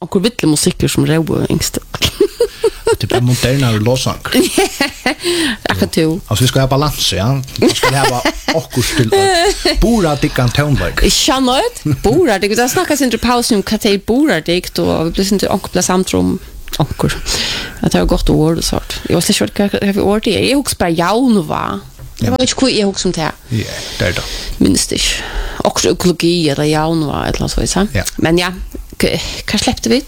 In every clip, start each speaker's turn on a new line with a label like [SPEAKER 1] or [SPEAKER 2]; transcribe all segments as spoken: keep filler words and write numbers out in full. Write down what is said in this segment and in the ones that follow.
[SPEAKER 1] Och vittlig musik som räv yngst.
[SPEAKER 2] Typ en modernare låtsang.
[SPEAKER 1] Jag kan tro.
[SPEAKER 2] Alltså vi ska ha balans, ja. Vi ska ha akkurat till bora dickan tonlag.
[SPEAKER 1] Jag känner det. Bora dick. Jag snackar inte paus om katel bora dick och vi blir inte onkel samtrum. Onkel. Att det har gått år och sånt. Jag var så short kan jag år det. Jag hooks på jaun var. Det var inte kul jag hooks som det.
[SPEAKER 2] Ja, där då.
[SPEAKER 1] Minst det. Och ekologi eller jaun var ett så så. Men ja, kan släppte vi?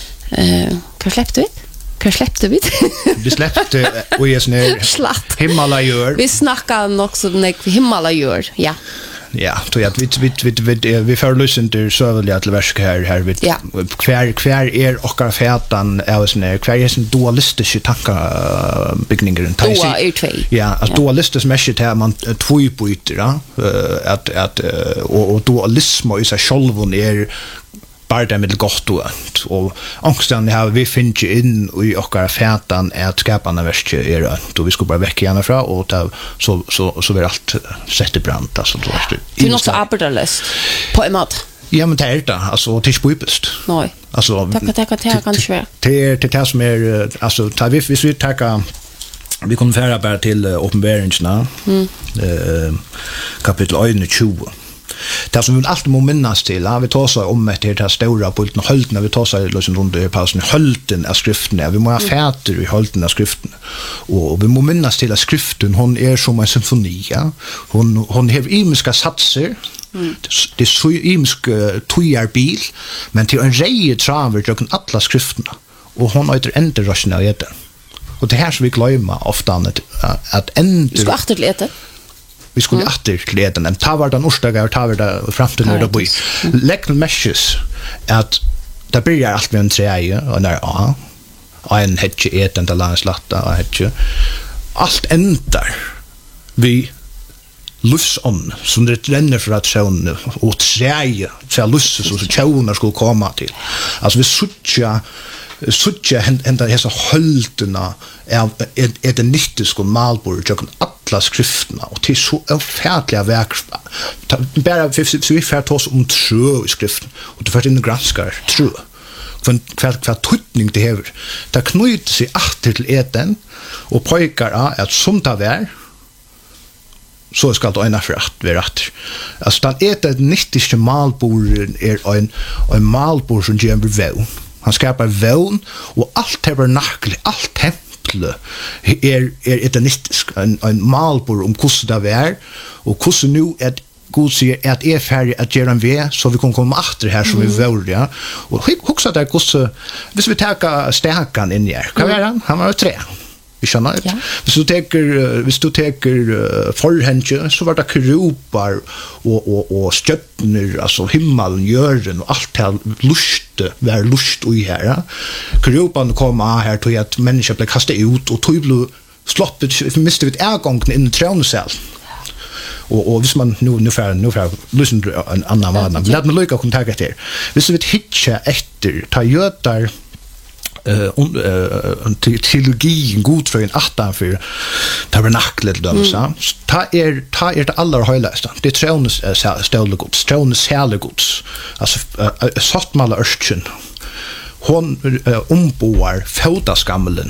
[SPEAKER 1] Eh, kan släppte vi? Kan släppte vi?
[SPEAKER 2] Vi släppte och är snär.
[SPEAKER 1] Slatt.
[SPEAKER 2] Himalajör.
[SPEAKER 1] Vi snackar också när Himalajör. Ja.
[SPEAKER 2] Ja, så jag vi vi vi vi vi får lyssna till så väl att verka här här vid kvar kvar är och kan fätan är snär kvar är en dualistiska tankar byggningar en tajs. Ja, alltså dualistiskt mässigt här man två byter ja att att och dualism i sig själv är bara det med gott och och angsten har vi finner in i och fätan är att skapa när värst är då vi ska bara väcka gärna fra och ta så så så blir allt sett i brand alltså då är
[SPEAKER 1] det något så arbetslöst på en mat.
[SPEAKER 2] Ja men det är det alltså det är spujpest.
[SPEAKER 1] Nej.
[SPEAKER 2] Alltså
[SPEAKER 1] tack tack tack kanske.
[SPEAKER 2] Det det det som är alltså tar vi vi vi tacka vi kommer färra bara till uppenbarelserna. Mm. Eh kapitel tjugo. Det som vi alltid må minnas til, ja, vi tar seg om etter det stora pulten og hølten, vi tar seg liksom rundt i pausen, hølten av skriftene, vi må ha fæter i hølten av skriftene, og vi må minnas til at skriften, hon er som en symfoni, ja. Hon, hon har imiska satser, mm. det er så imiske tojarbil, men til en reie traver til alla skriftene, og hon har etter enderrøsjen av etter. Og det her som vi glemmer ofte at, at ender...
[SPEAKER 1] Vi skal akter til etter?
[SPEAKER 2] Vi skulle mm. åter till leden. En tavar den orsdagar, tavar det fram till när det bor. Läckna meshes att det börjar allt med en träje och när ja, en hedge eten där langs latta och hedge. Allt ändar vi lufs om som det ränner för att sjön och träje så lufs så så tjänar skulle komma till. Alltså vi sucha sucha ända dessa höldena är är det nyttiska malbord jag kan alla skrifterna och till så förfärliga verk bara för vi får oss om tro i skriften och det för in granskar tro för för för tutning det här där knyter sig åter till eten och pojkar att som ta vär så ska det ena för att vara rätt alltså den äter nyttiska malbord är en en malbord som ger väl han skapar väl och allt tabernakel allt temple är är ett nyttisk en en malbord om hur det är och hur nu är Gud säger att är färdig att göra en vä så vi kan komma efter här som vi vill ja och huxa där hur hvis vi tar stärkan in här kan vi han var tre vi känner det hvis du tar hvis du tar förhänge så var det krupar och och och stjärnor alltså himmelen jorden och allt det lust var lust och här krupan kommer här till att människor blir kastade ut och tog blir sloppet miste vi ärgången in i tränsel och och hvis man nu nu för nu för lyssna en annan man låt mig lycka kontakt där hvis vi hitcha efter ta götar eh uh, teologi en god för en åtta för tabernaklet då så ta är ta är det allra högsta det träns ställde gods träns härle gods alltså sattmala örschen hon omboar fotaskamlen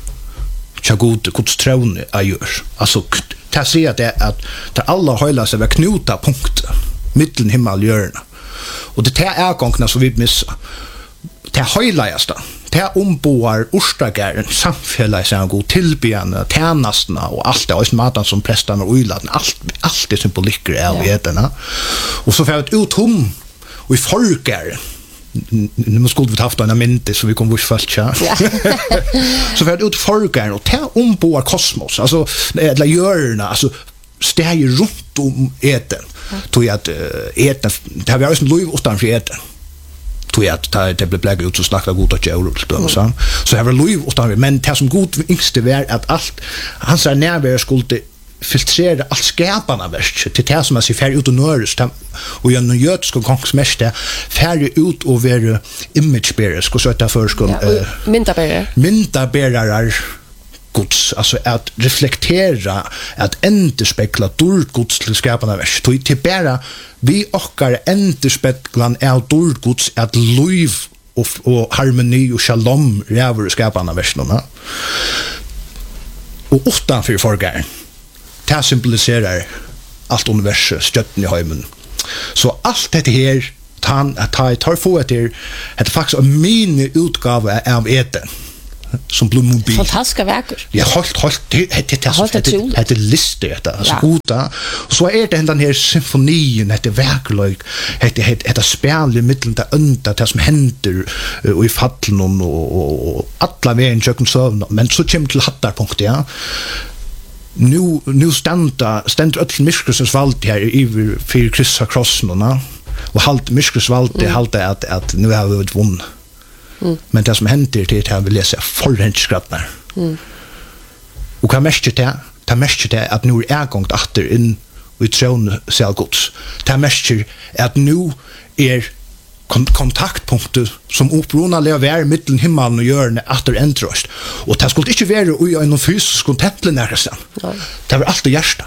[SPEAKER 2] tja god gods tron är gör alltså ta se att det att det allra högsta var knuta punkt mitten himmel jörna och det är gångna så vi missa det högsta det omboar orstagaren samfället som god tillbjörna tjänastna och allt det och maten som prästarna och uyladen allt allt det symboliker är vetarna och så för att ut hom och i folkar nu måste vi haft en minute så vi kommer vars fast ja så för att ut folkar och det omboar kosmos alltså det görna alltså stäger runt om eten tror att eten det har vi också lov utanför eten tror att ta det blir blägg ut så snacka god att jag då så så har vi lov utanför men det som god yngste var att allt hans närvaro skulle filtrera allt skaparna värst till det som man ser färg ut och nörst och jag nu gör ska gångsmäste färg ut och vara image bearers ska sätta för ska
[SPEAKER 1] myntabärare
[SPEAKER 2] myntabärare Guds alltså att reflektera att enterspekla dårt Guds till skaparna värst till till bara vi och är enterspeklan är dårt Guds att liv och, och harmoni och shalom räver skaparna versionerna. Och utanför förgården. Det symboliserar allt universum, stötten i heimen. Så allt det här han tar tar få att det är faktiskt en mini utgåva av eten som blir mobil.
[SPEAKER 1] Fantastiska verker.
[SPEAKER 2] Ja, halt halt det det det det listet det så goda. Så är det den här symfonien det verklig det det det spel i mitten där under det som händer och i fallen och och alla vägen köken så men så kommer till hattarpunkt ja. Nu nu standa ständer öll miskusens vald här i för kryssa krossen och och halt miskus vald det halt att att nu har vi vunnit. Mm. Men det som händer till det här vill jag säga förhändskrattnar. Mm. Och kan mest det ta mest det att nu är gångt åter in i tron selgods. Ta mest att nu är kontaktpunkter som upprona lever mitten himmelen och jorden åter ändrast. Och det skulle inte vara i en fysisk tempel nästan. Det var allt hjärta.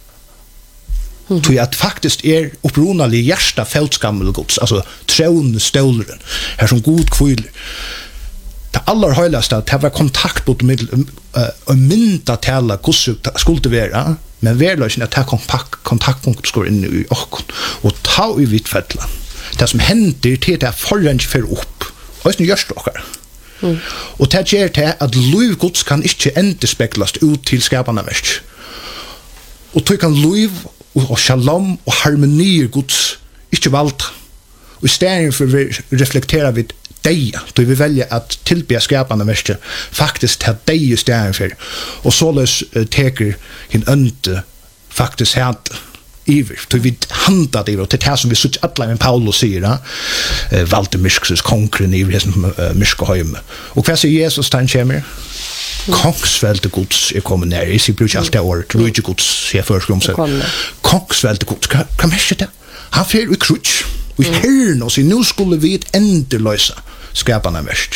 [SPEAKER 2] Mm. Tror att faktiskt är upprunalig hjärsta fältskammel gods, alltså tron stålren, här som god kvill. Det allra höjlaste att det var kontakt mot med och mynta tala hur skulle det vara, men verkligen att ta kontakt kontaktpunkt skulle in i och och ta i vitt fettla. Det som händer till det förrän för upp. Och nu görs det också. Mm. Och det gör det att liv gods kan inte ändå speklas ut till skaparna verk. Och du kan liv och shalom och harmoni Guds inte valt. Och istället för vi reflektera vid dig, då vi väljer att tillbe skaparna verket faktiskt ta dig istället för. Och således uh, teker hin önte faktiskt helt iver. Då vi handlar det och det här som vi såg alla med Paulus säger uh, valde mysksus konkren i som uh, myskoheim. Och vad säger Jesus han kommer? Kongsvelte Guds är kommer ner i sig brukar alltid år tror inte Guds ser först om så Kongsvelte Guds kan mest det han fer i krutch vi hörn oss i nu skulle vi ett ändelösa skaparna mest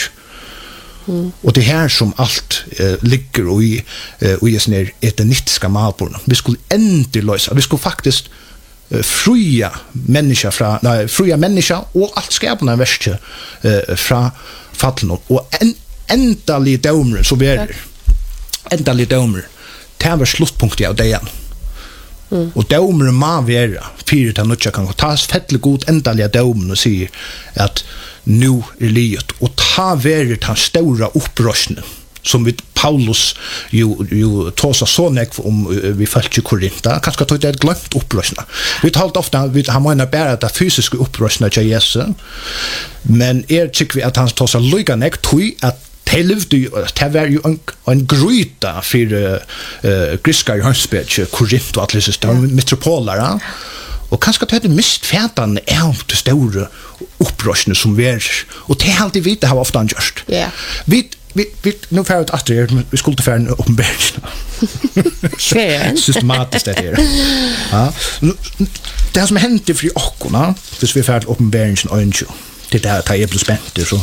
[SPEAKER 2] och det här som allt uh, ligger och i uh, och i sån etniska mapporna vi skulle ändelösa vi skulle faktiskt uh, fria människa från nej fria människa och allt skaparna mest uh, från fallen och en endalig dömer så blir endalig dömer det var sluttpunktet av det igen mm. och dömer må vara fyra till något kan ta fettligt god endalig dömer och säga att nu är livet och ta vara den stora upprörsningen som vi Paulus ju ju tåsa så nek om vi fallt i Korinta kanske tog det glömt upprörsna vi talat ofta vi har menar bara det fysiska upprörsna till Jesus men är tycker vi att han tåsa lika nek tog att det det var ju en, en gryta för uh, griskar i Hansberg, Korint och allt det där metropoler. Och kanske att det är mistfätan är det stora upprörsning som vi är. Och det är alltid vita har ofta gjort.
[SPEAKER 1] Ja.
[SPEAKER 2] Vi vi vi nu för att att vi skulle ta en uppenbarelse.
[SPEAKER 1] Schön.
[SPEAKER 2] Systematiskt det här. Ja. Det som hänt i fri ockorna, hvis vi färd uppenbarelsen och inte. Det där tar jag blir spänt så.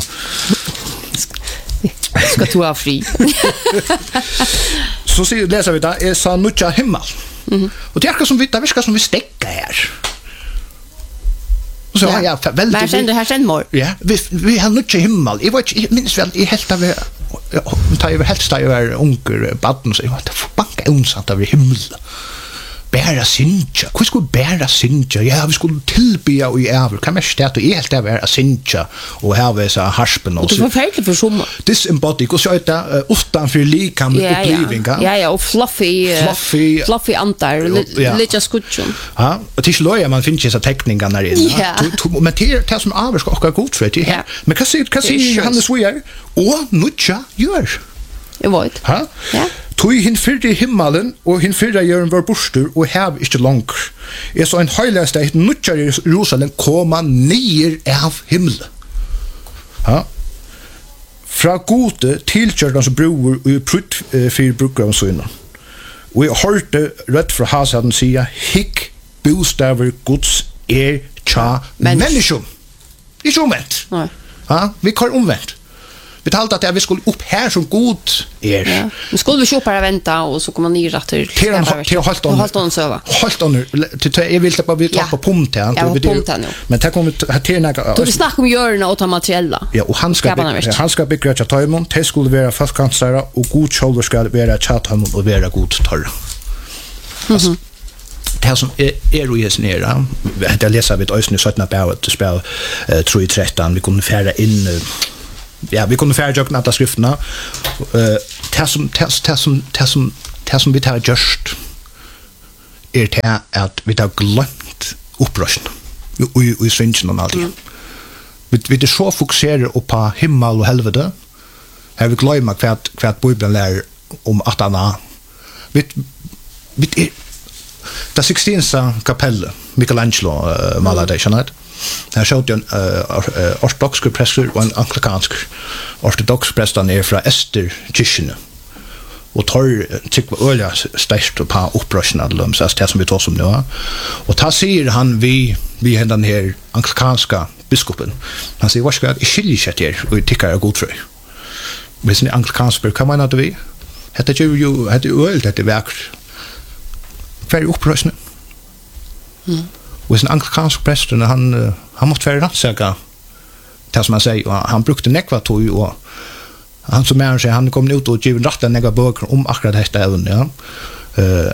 [SPEAKER 1] Ska du ha fri.
[SPEAKER 2] Så ser läser vi där är så nutja himmel. Mhm. Och det är som vi där viskar som vi stäcka här. Så ja, ja väldigt.
[SPEAKER 1] Men sen det här sen mor.
[SPEAKER 2] Ja, vi vi har nutja himmel. Jag vet minst väl i helt av tar ju helst där är onkel baden så vad banka onsatt av himmel. Bära sinja. Hur skulle bära sinja? Ja, vi skulle tillbe och i över. Kan man stäta i helt av är sinja och här var så harspen och
[SPEAKER 1] så. Det var för som
[SPEAKER 2] disembodied och så att det utan för likam upplevingar.
[SPEAKER 1] Ja, ja, och fluffy
[SPEAKER 2] fluffy
[SPEAKER 1] fluffy antar lite skutchon.
[SPEAKER 2] Ja, och tills loja man finns ju så teckningar där inne. Men det är som avsk och gott för det. Men kan se kan se Johannes Weir och nutja gör.
[SPEAKER 1] Jag vet.
[SPEAKER 2] Ja. Ja. Tui hin fyrre himmelen og hin fyrre jørn var bostur og hev ikkje langt. Er så en høylaste et nutjar Jerusalem koma nir av himmel. Ja. Fra gode tilkjørgans broer og prutt fyr brukar av søgna. Og jeg hørte rett fra hasaden sia hikk bostaver Guds er tja menneskjum. Ikke omvendt. Ja, vi kar omvendt. vi talte at vi skulle upp här som god er.
[SPEAKER 1] Ja. Nu skulle vi köpa vänta och så kommer ni rätt till
[SPEAKER 2] till till halt on.
[SPEAKER 1] Halt on söva.
[SPEAKER 2] Halt on. Till jag vill bara vi tar på pump här.
[SPEAKER 1] Ja, på pump här nu.
[SPEAKER 2] Men det kommer till några.
[SPEAKER 1] Du snackar om görna och ta materiella.
[SPEAKER 2] Ja, och han ska han ska bygga ett tajmon. Det skulle vara fast kanskare och god shoulder ska vara chatham och vara god torr. Mhm. Det som är är ju snära. Det läser vi ett ösnä sådana på att spela tre tretton vi kunde färra in ja, vi kunde färra jogna att skrifterna. Eh det som det som det som det som vi tar just är det att vi tar glömt upprösten. Vi vi syns och allt. Vi vi det så fokuserar på himmel och helvete. Här vi glömmer kvart kvart Bibeln lär om att ana. Vi vi det sextonde kapellet Michelangelo uh, malade det sånt. Här såg en uh, ortodox präster och en anglikansk ortodox präst ner från Ester kyrkan. Och tar tyck på öliga stärst på operationella lums så det som vi tar som nu. Och ta säger han vi vi den här anglikanska biskopen. Han säger vad ska jag skilja sig till och tycker jag god för. Hvis ni anglikansk kan man inte vi. Hette ju hette öl det verk för upprörsning. Mm. Och en anglikansk präst han han måste vara rannsaka. Det som man säger han brukte nekva tog och han som är sig han kom ut och givet rätta nega böcker om akkurat detta även ja. Eh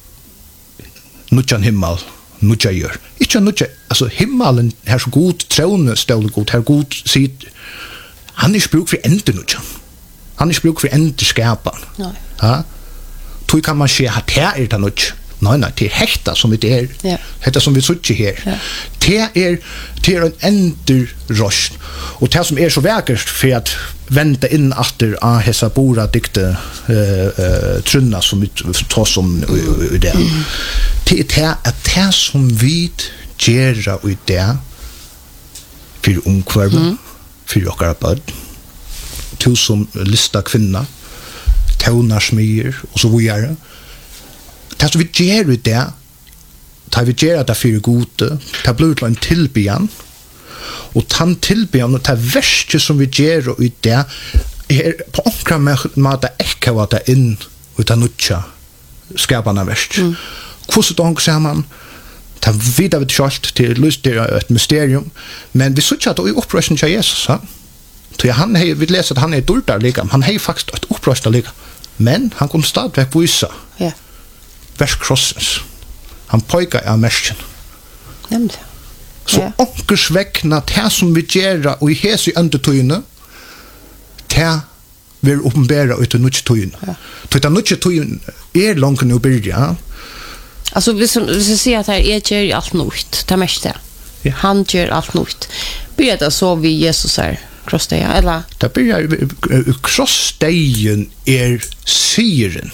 [SPEAKER 2] nutjan himmel nutja gör. Inte nutja alltså himmelen är så god tron stål god här god sitt han är språk för ända nutja. Han är språk för ända skärpan. Nej. Ja. Tog kan man se att här är det nutja. Nej, nej, det är hekta som det är. Ja. Hekta som vi sitter här. Ja. Det är, det är en enderrost. Och det som är så vackert för att vänta in efter att hessa bora dikte uh, uh, trunna som vi tar som i det. Mm. Det är det att det som vi gör i det för ungkvarv, mm. för åkara bad, till som lista kvinna, tånarsmyr och så vidare. Det som vi gör i det, det vi gör det för gode, det blir til en tilbyan, og den tilbyan, og det verste som vi gjør i det, er på omkring måte ikke hva det inn ut av nødja skapene verst. Mm. Hvordan det ser man? Det vet vi ikke alt, det er et mysterium, men vi synes ikke at det er opprøsning til Jesus. Ja? Han hei, vi leser at han er dårlig like, han har faktisk et opprøsning like, men han kunne stadigvæk vise. Ja. Yeah. Vers krossens. Han pojkar av mäsken.
[SPEAKER 1] Nämligen.
[SPEAKER 2] Så yeah. Onkers väckna det som vi gör och i Jesu undertøyene det vi uppenbara ut av nutjetøyene. Till den nutjetøyene är långt nu börja.
[SPEAKER 1] Alltså vi vi ser att här är gör allt nytt. Det mesta. Yeah. Han gör allt nytt. Blir det så vi Jesus är krossdeja eller?
[SPEAKER 2] Det blir krossdejen är syren.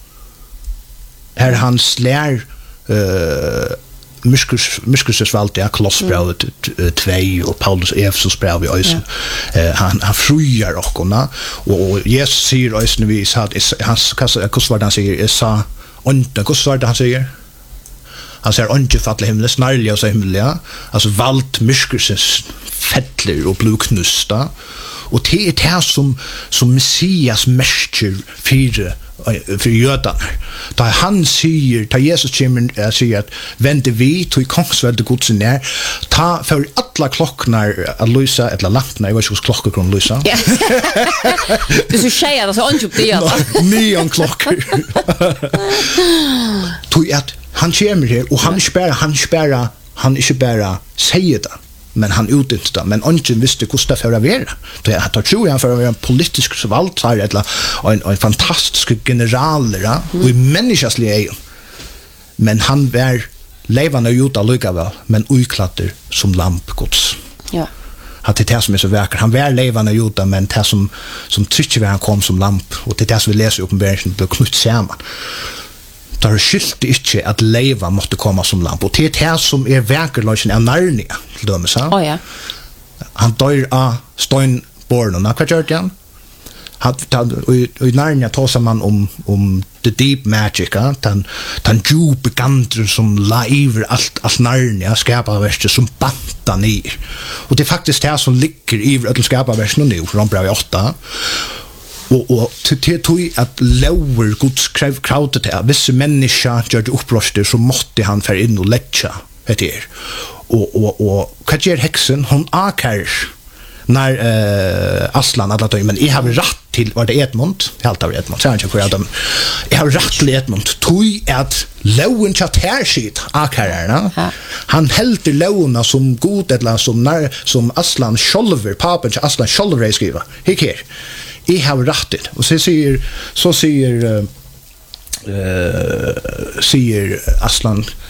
[SPEAKER 2] Här han slär eh Myskurs Myskurs valt ja Kolossbrevet två och Paulus Efesos brev i ösen. Eh han han frujar och och Jesus säger ösen vi sa han kassa kostar han säger är sa och kostar han säger han säger inte fattla himlen snarliga och så himliga alltså valt Myskurs fettler och bluknusta och det är det som som Messias mäster fyra för jötan. Da han säger, da Jesus kommer säger att vände vi till kongsvälde Guds när, ta för alla klockorna att lysa eller lampna, jag vet inte hur klockor kan lysa. Det är så tjejer, alltså inte upp det alla. Neon klockor. Tog att han kommer här och han spärrar, han spärrar, han inte bara säger det. Men han utnyttjade det, men ingen visste hvordan det for å være. Jeg tror han for å være en politisk valgtar, eller en, en fantastisk generaler, ja, mm. og i menneskeslige egen. Men han var levende ut av lykkevel, men uklatter som lampgods. Ja. At det er det som er så verker. Han var levende ut av, men det som, som trykker var han kom som lamp, og det er det som vi leser i oppenbæringen, ble knutt sammen. Det er skilt ikke at leiva måtte komme som lamp. Og det er det som er verkerløsjen av Narnia, til dømes.
[SPEAKER 1] Oh, ja.
[SPEAKER 2] Han dør av støynbornene. Hva gjør det han? och i Narnia tar man om om the deep magic, den den djupa gandren som live allt allt Narnia skapar värst som banta ner. Och det är faktiskt det som ligger i att skapa värst nu från brev åtta. Och och till till att lower Guds krav krautet där vissa människor gör det upprörster så måste han för in och läcka det är. Och och och vad gör häxen hon akar när eh Aslan alla då men I har rätt till vad det är Edmund helt av Edmund så han inte för dem jag har rätt till Edmund tog att lowen chat här shit akarna han helt lowna som god eller som när som Aslan Scholver papen Aslan Scholver skriver här I har rätt till och så säger så säger eh säger Aslan